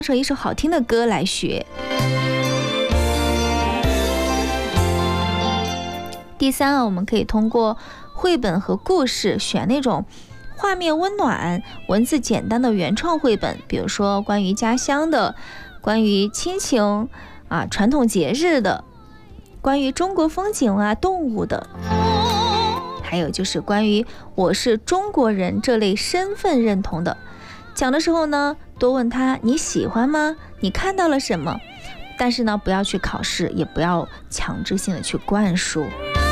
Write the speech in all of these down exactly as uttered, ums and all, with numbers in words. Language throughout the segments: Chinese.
唱一首好听的歌来学。第三啊，我们可以通过绘本和故事选那种画面温暖、文字简单的原创绘本，比如说关于家乡的、关于亲情啊、传统节日的、关于中国风景啊、动物的，还有就是关于我是中国人这类身份认同的。讲的时候呢，多问他你喜欢吗？你看到了什么？但是呢，不要去考试，也不要强制性的去灌输。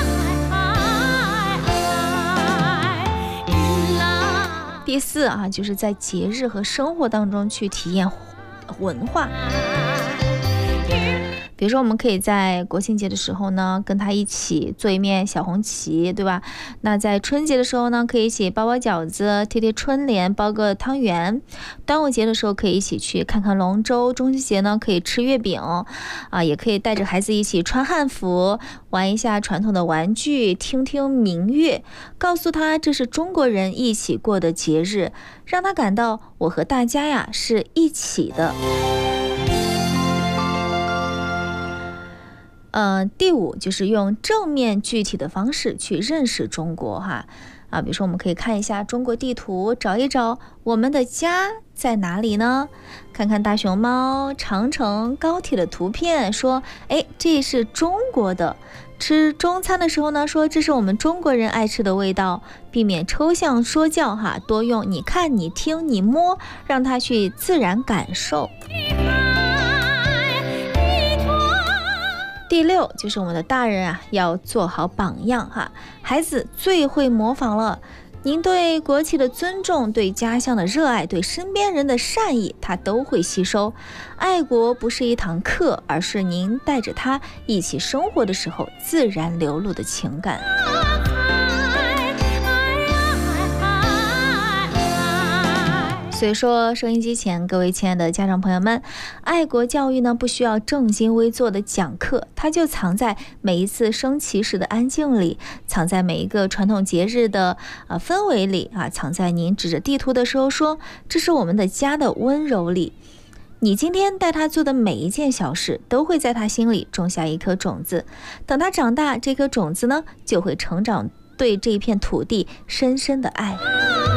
第四啊，就是在节日和生活当中去体验文化。比如说我们可以在国庆节的时候呢，跟他一起做一面小红旗，对吧？那在春节的时候呢，可以一起包包饺子，贴贴春联，包个汤圆。端午节的时候可以一起去看看龙舟，中秋节呢可以吃月饼啊，也可以带着孩子一起穿汉服，玩一下传统的玩具，听听民乐，告诉他这是中国人一起过的节日，让他感到我和大家呀是一起的。呃，第五就是用正面具体的方式去认识中国哈啊，比如说我们可以看一下中国地图，找一找我们的家在哪里呢？看看大熊猫、长城、高铁的图片，说，哎，这是中国的。吃中餐的时候呢，说这是我们中国人爱吃的味道，避免抽象说教哈，多用你看、你听、你摸，让他去自然感受。第六就是我们的大人啊，要做好榜样哈，孩子最会模仿了。您对国旗的尊重，对家乡的热爱，对身边人的善意，他都会吸收。爱国不是一堂课，而是您带着他一起生活的时候自然流露的情感。所以说收音机前各位亲爱的家长朋友们，爱国教育呢不需要正襟危坐的讲课，它就藏在每一次升旗时的安静里，藏在每一个传统节日的呃氛围里啊，藏在您指着地图的时候说这是我们的家的温柔里。你今天带他做的每一件小事，都会在他心里种下一颗种子，等他长大，这颗种子呢就会成长对这一片土地深深的爱。